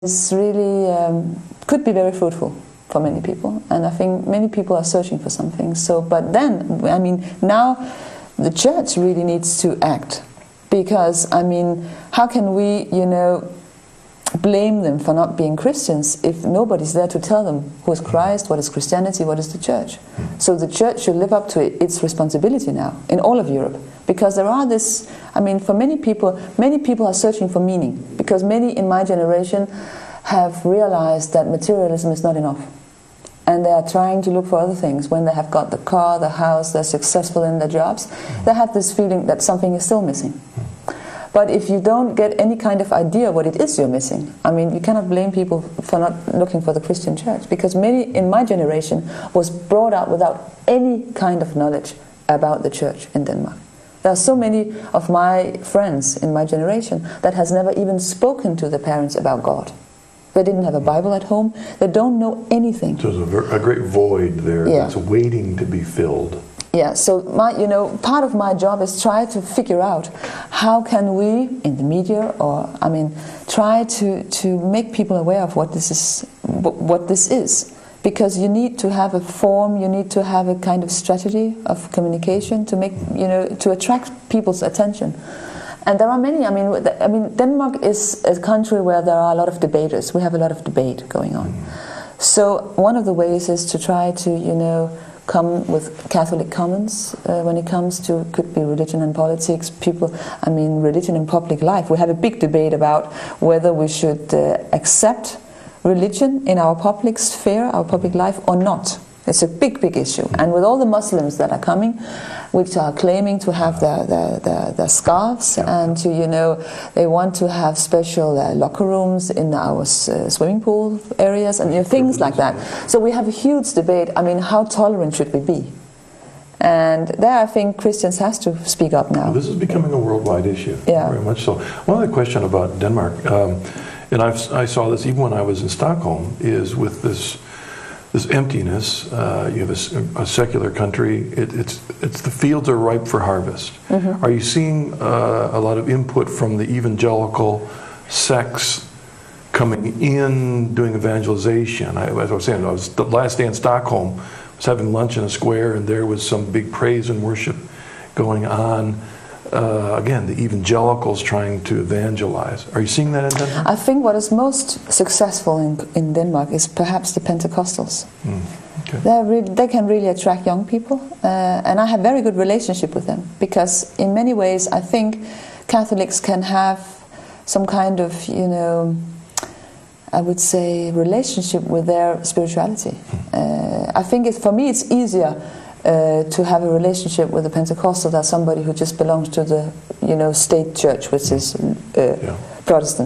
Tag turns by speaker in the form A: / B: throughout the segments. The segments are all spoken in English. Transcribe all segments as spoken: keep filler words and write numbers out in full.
A: is really um, could be very fruitful for many people, and I think many people are searching for something. So, but then, I mean, now the church really needs to act, because I mean, how can we, you know, blame them for not being Christians if nobody's there to tell them who is Christ, what is Christianity, what is the church? So the church should live up to it, its responsibility now in all of Europe, because there are this, I mean, for many people, many people are searching for meaning, because many in my generation have realized that materialism is not enough, and they are trying to look for other things. When they have got the car, the house, they're successful in their jobs, they have this feeling that something is still missing. But if you don't get any kind of idea what it is you're missing, I mean, you cannot blame people for not looking for the Christian church, because many in my generation was brought up without any kind of knowledge about the church in Denmark. There are so many of my friends in my generation that has never even spoken to their parents about God. They didn't have a Bible at home. They don't know anything.
B: So there's a, ver- a great void there
A: yeah.
B: that's waiting to be filled.
A: Yeah, so my, you know, part of my job is try to figure out how can we, in the media, or I mean, try to, to make people aware of what this is, what this is, because you need to have a form, you need to have a kind of strategy of communication to make, you know, to attract people's attention. And there are many. I mean, I mean, Denmark is a country where there are a lot of debaters. We have a lot of debate going on. So one of the ways is to try to, you know, come with Catholic comments uh, when it comes to, could be religion and politics, people, I mean, religion and public life. We have a big debate about whether we should uh, accept religion in our public sphere, our public life, or not. It's a big, big issue. And with all the Muslims that are coming, which are claiming to have their, their, their, their scarves, yeah. and to, you know, they want to have special uh, locker rooms in our uh, swimming pool areas, and you know, things like that. So we have a huge debate. I mean, how tolerant should we be? And there I think Christians has to speak up now.
B: Well, this is becoming a worldwide issue,
A: yeah.
B: very much so. One other question about Denmark, um, and I've, I saw this even when I was in Stockholm, is with this This emptiness. Uh, you have a, a secular country. It, it's it's the fields are ripe for harvest. Mm-hmm. Are you seeing uh, a lot of input from the evangelical sects coming in, doing evangelization? I, as I was saying, I was the last day in Stockholm. I was having lunch in a square, and there was some big praise and worship going on. Uh, again, the evangelicals trying to evangelize. Are you seeing that in Denmark?
A: I think what is most successful in, in Denmark is perhaps the Pentecostals. Mm, okay. really, they can really attract young people, uh, and I have very good relationship with them, because in many ways I think Catholics can have some kind of, you know, I would say, relationship with their spirituality. Mm. Uh, I think it's, for me it's easier Uh, to have a relationship with a Pentecostal than somebody who just belongs to the, you know, state church, which is uh, yeah. Protestant.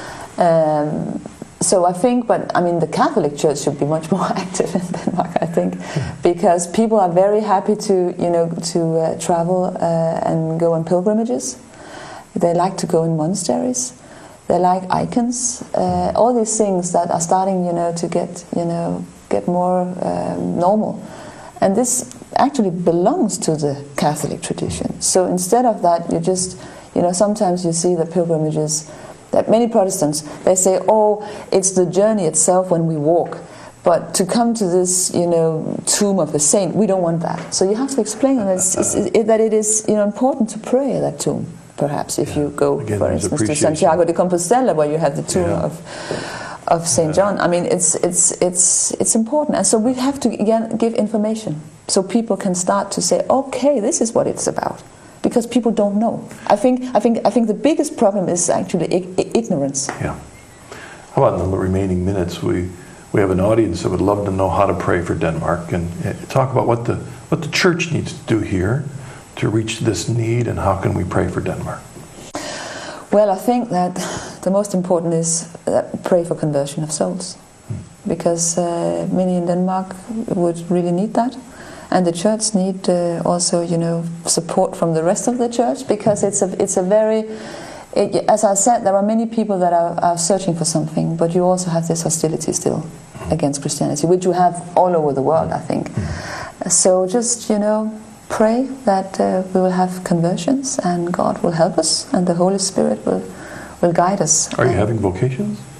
A: Um, so I think, but I mean, the Catholic Church should be much more active in Denmark, I think, because people are very happy to, you know, to uh, travel uh, and go on pilgrimages. They like to go in monasteries. They like icons. Uh, all these things that are starting, you know, to get, you know, get more um, normal. And this actually belongs to the Catholic tradition. So instead of that, you just, you know, sometimes you see the pilgrimages, that many Protestants, they say, oh, it's the journey itself when we walk. But to come to this, you know, tomb of a saint, we don't want that. So you have to explain that, it's, it's, it, that it is, you know, important to pray at that tomb, perhaps, if yeah. you go, Again, for instance, to Santiago de Compostela, where you have the tomb yeah. of... of Saint John. I mean, it's it's it's it's important, and so we have to again give information so people can start to say, okay, this is what it's about, because people don't know. I think I think I think the biggest problem is actually ig- ignorance.
B: Yeah. How about in the remaining minutes, we we have an audience that would love to know how to pray for Denmark, and talk about what the what the church needs to do here to reach this need, and how can we pray for Denmark?
A: Well, I think that the most important is uh, pray for conversion of souls, because uh, many in Denmark would really need that, and the church need uh, also, you know, support from the rest of the church, because it's a it's a very, it, as I said, there are many people that are, are searching for something, but you also have this hostility still against Christianity, which you have all over the world, I think. So just, you know, pray that uh, we will have conversions, and God will help us, and the Holy Spirit will will guide us.
B: Are you having vocations?